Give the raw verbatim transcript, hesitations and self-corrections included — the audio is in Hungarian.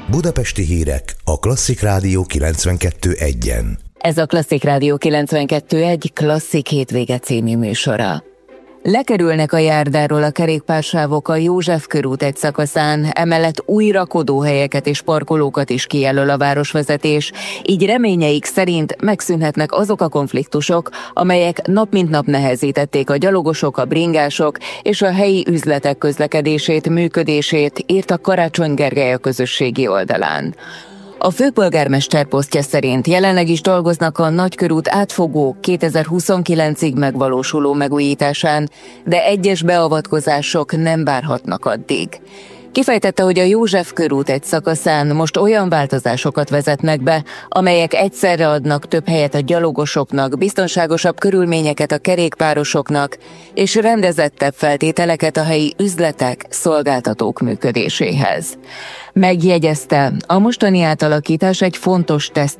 Budapesti hírek a Klasszik Rádió kilencvenkettő egyen. Ez a Klasszik Rádió kilencvenkettő egy Klasszik hétvége című műsora. Lekerülnek a járdáról a kerékpársávok a József körút egy szakaszán, emellett új rakodóhelyeket és parkolókat is kijelöl a városvezetés, így reményeik szerint megszűnhetnek azok a konfliktusok, amelyek nap mint nap nehezítették a gyalogosok, a bringások és a helyi üzletek közlekedését, működését, írta Karácsony Gergely a közösségi oldalán. A főpolgármester posztja szerint jelenleg is dolgoznak a Nagykörút átfogó kétezer-huszonkilencig megvalósuló megújításán, de egyes beavatkozások nem várhatnak addig. Kifejtette, hogy a József körút egy szakaszán most olyan változásokat vezetnek be, amelyek egyszerre adnak több helyet a gyalogosoknak, biztonságosabb körülményeket a kerékpárosoknak, és rendezettebb feltételeket a helyi üzletek, szolgáltatók működéséhez. Megjegyezte, a mostani átalakítás egy fontos teszt